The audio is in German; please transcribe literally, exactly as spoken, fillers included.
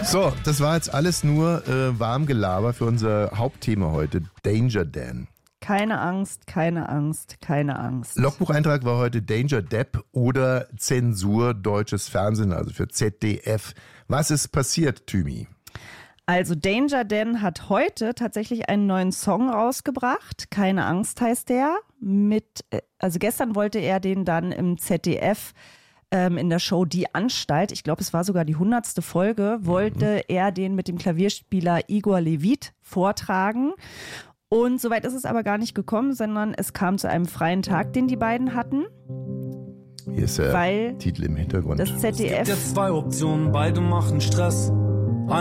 So, das war jetzt alles nur äh, Warmgelaber für unser Hauptthema heute, Danger Dan. Keine Angst, keine Angst, keine Angst. Logbucheintrag war heute Danger Depp oder Zensur deutsches Fernsehen, also für Z D F. Was ist passiert, Thymi? Also Danger Dan hat heute tatsächlich einen neuen Song rausgebracht. Keine Angst heißt der. Mit, also gestern wollte er den dann im Z D F ähm, in der Show Die Anstalt, ich glaube es war sogar die hundertste Folge, wollte mhm. er den mit dem Klavierspieler Igor Levit vortragen. Und soweit ist es aber gar nicht gekommen, sondern es kam zu einem freien Tag, den die beiden hatten. Hier ist der weil Titel im Hintergrund. Das Z D F. Es gibt jetzt zwei Optionen, beide machen Stress.